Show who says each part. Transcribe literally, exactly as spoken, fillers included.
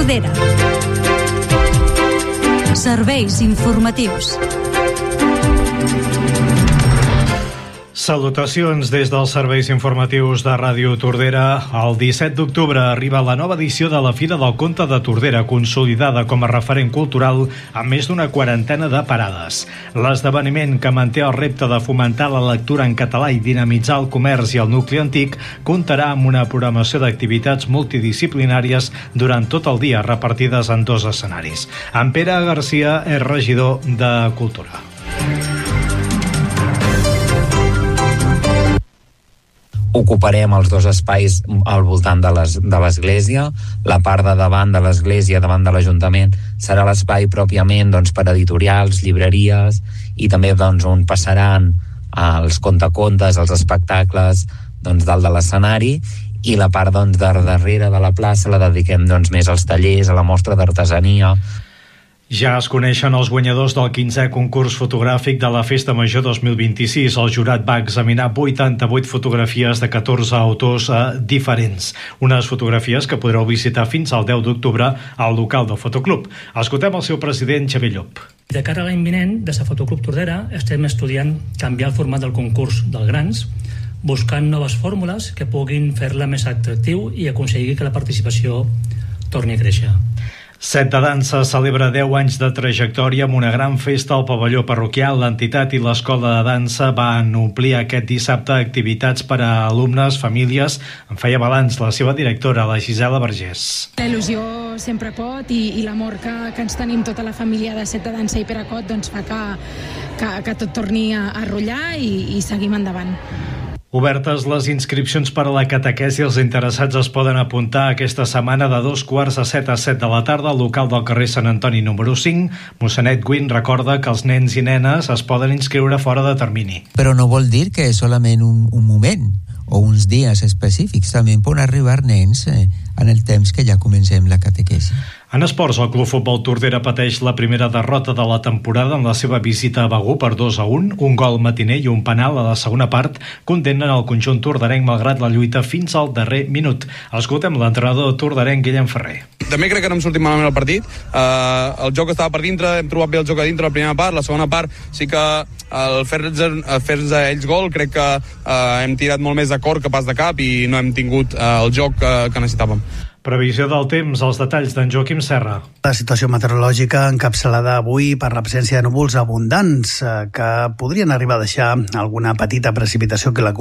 Speaker 1: Tordera. Serveis informatius.
Speaker 2: Salutacions des dels serveis informatius de Ràdio Tordera. El disset d'octubre arriba la nova edició de la Fira del Conte de Tordera, consolidada com a referent cultural amb més d'una quarantena de parades. L'esdeveniment, que manté el repte de fomentar la lectura en català i dinamitzar el comerç i el nucli antic, comptarà amb una programació d'activitats multidisciplinàries durant tot el dia, repartides en dos escenaris. En Pere Garcia és regidor de Cultura.
Speaker 3: Ocuparem els dos espais al voltant de les, de l'església. La part de davant de l'església, davant de l'Ajuntament, serà l'espai pròpiament doncs, per editorials, llibreries, i també doncs, on passaran els contacontes, els espectacles doncs, dalt de l'escenari, i la part doncs, de darrere de la plaça la dediquem doncs, més als tallers, a la mostra d'artesania.
Speaker 2: Ja es coneixen els guanyadors del quinzè concurs fotogràfic de la Festa Major dos mil vint-i-sis. El jurat va examinar vuitanta-vuit fotografies de catorze autors eh, diferents. Unes fotografies que podreu visitar fins al deu d'octubre al local del Fotoclub. Escoltem el seu president, Xavier Llop.
Speaker 4: De cara a l'any vinent, des de Fotoclub Tordera estem estudiant canviar el format del concurs dels grans, buscant noves fórmules que puguin fer-la més atractiu i aconseguir que la participació torni a créixer.
Speaker 2: Set de Dansa celebra deu anys de trajectòria amb una gran festa al pavelló parroquial. L'entitat i l'escola de dansa van omplir aquest dissabte activitats per a alumnes, famílies. En feia balanç la seva directora, la Gisela Vergés.
Speaker 5: La il·lusió sempre pot i, i l'amor que, que ens tenim tota la família de Set de Dansa i Peracot doncs fa que, que, que tot torni a, a rotllar i, i seguim endavant.
Speaker 2: Obertes les inscripcions per a la catequesi. Els interessats es poden apuntar aquesta setmana de dos quarts a set a set de la tarda al local del carrer Sant Antoni número cinc. Mossèn Guin recorda que els nens i nenes es poden inscriure fora de termini.
Speaker 6: Però no vol dir que és solament un, un moment o uns dies específics. També poden arribar nens eh, en el temps que ja comencem la catequesi.
Speaker 2: En esports, el Club Futbol Tordera pateix la primera derrota de la temporada en la seva visita a Begur per dos a un. Un gol matiner i un penal a la segona part condemnen el conjunt tordarenc malgrat la lluita fins al darrer minut. Escoltem l'entrenador tordarenc Guillem Ferrer.
Speaker 7: També crec que no hem sortit malament el partit. Uh, el joc estava per dintre, hem trobat bé el joc a dintre la primera part. La segona part sí que el fer-nos fer a ells gol crec que uh, hem tirat molt més de cor que pas de cap i no hem tingut uh, el joc que, que necessitàvem.
Speaker 2: Previsió del temps, els detalls d'en Joaquim Serra.
Speaker 8: La situació meteorològica encapçalada avui per l'absència de núvols abundants que podrien arribar a deixar alguna petita precipitació que la